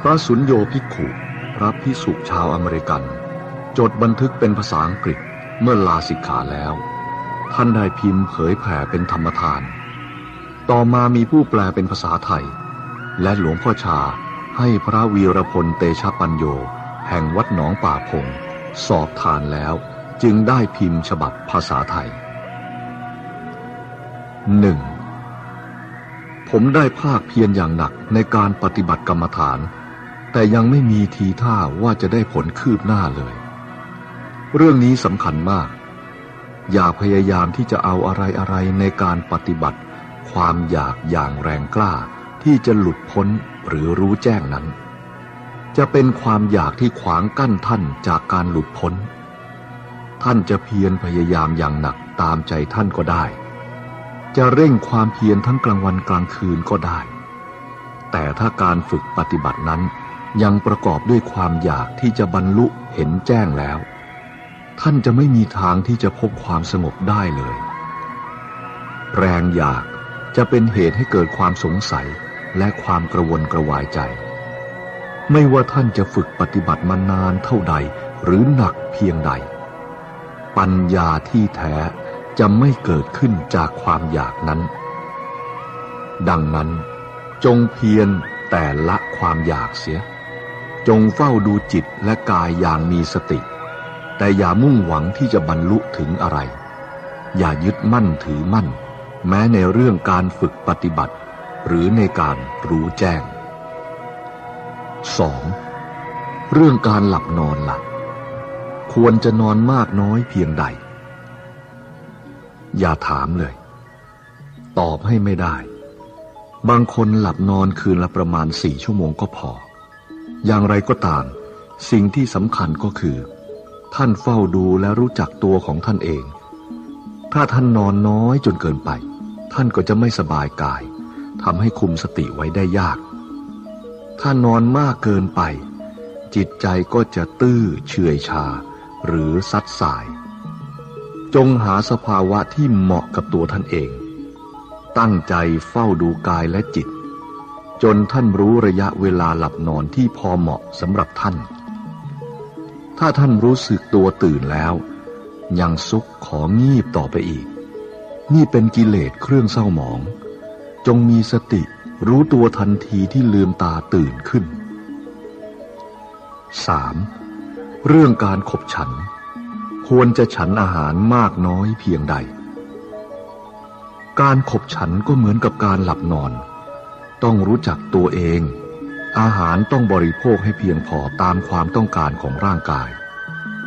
พระสุญโญภิกขุพระภิกษุชาวอเมริกันจดบันทึกเป็นภาษาอังกฤษเมื่อลาสิกขาแล้วท่านได้พิมพ์เผยแผ่เป็นธรรมทานต่อมามีผู้แปลเป็นภาษาไทยและหลวงพ่อชาให้พระวีรพลเตชะปัญโยแห่งวัดหนองป่าพงสอบทานแล้วจึงได้พิมพ์ฉบับภาษาไทย 1. ผมได้ภาคเพียรอย่างหนักในการปฏิบัติกรรมฐานแต่ยังไม่มีทีท่าว่าจะได้ผลคืบหน้าเลยเรื่องนี้สำคัญมากอย่าพยายามที่จะเอาอะไรในการปฏิบัติความอยากอย่างแรงกล้าที่จะหลุดพ้นหรือรู้แจ้งนั้นจะเป็นความอยากที่ขวางกั้นท่านจากการหลุดพ้นท่านจะเพียรพยายามอย่างหนักตามใจท่านก็ได้จะเร่งความเพียรทั้งกลางวันกลางคืนก็ได้แต่ถ้าการฝึกปฏิบัตินั้นยังประกอบด้วยความอยากที่จะบรรลุเห็นแจ้งแล้วท่านจะไม่มีทางที่จะพบความสงบได้เลยแรงอยากจะเป็นเหตุให้เกิดความสงสัยและความกระวนกระวายใจไม่ว่าท่านจะฝึกปฏิบัติมานานเท่าใดหรือหนักเพียงใดปัญญาที่แท้จะไม่เกิดขึ้นจากความอยากนั้นดังนั้นจงเพียรแต่ละความอยากเสียจงเฝ้าดูจิตและกายอย่างมีสติแต่อย่ามุ่งหวังที่จะบรรลุถึงอะไรอย่ายึดมั่นถือมั่นแม้ในเรื่องการฝึกปฏิบัติหรือในการรู้แจ้ง 2. เรื่องการหลับนอนล่ะควรจะนอนมากน้อยเพียงใดอย่าถามเลยตอบให้ไม่ได้บางคนหลับนอนคืนละประมาณ4 ชั่วโมงก็พออย่างไรก็ตามสิ่งที่สำคัญก็คือท่านเฝ้าดูและรู้จักตัวของท่านเองถ้าท่านนอนน้อยจนเกินไปท่านก็จะไม่สบายกายทำให้คุมสติไว้ได้ยากถ้านอนมากเกินไปจิตใจก็จะตื้อเฉื่อยชาหรือซัดสายจงหาสภาวะที่เหมาะกับตัวท่านเองตั้งใจเฝ้าดูกายและจิตจนท่านรู้ระยะเวลาหลับนอนที่พอเหมาะสำหรับท่านถ้าท่านรู้สึกตัวตื่นแล้วยังซุกของงีบต่อไปอีกนี่เป็นกิเลสเครื่องเศร้าหมองจงมีสติรู้ตัวทันทีที่ลืมตาตื่นขึ้น 3. เรื่องการขบฉันควรจะฉันอาหารมากน้อยเพียงใดการขบฉันก็เหมือนกับการหลับนอนต้องรู้จักตัวเองอาหารต้องบริโภคให้เพียงพอตามความต้องการของร่างกาย